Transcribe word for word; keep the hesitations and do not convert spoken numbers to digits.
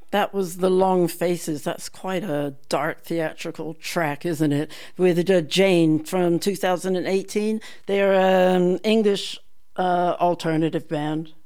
That was The Long Faces. That's quite a dark theatrical track, isn't it? With uh, Jane from two thousand eighteen. They're an English uh, alternative band.